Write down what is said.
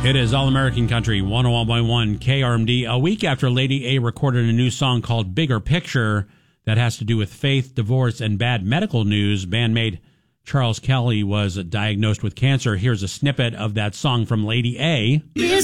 It is All American Country 101.1 KRMD. A week after Lady A recorded a new song called Bigger Picture that has to do with faith, divorce, and bad medical news, bandmate Charles Kelly was diagnosed with cancer. Here's a snippet of that song from Lady A.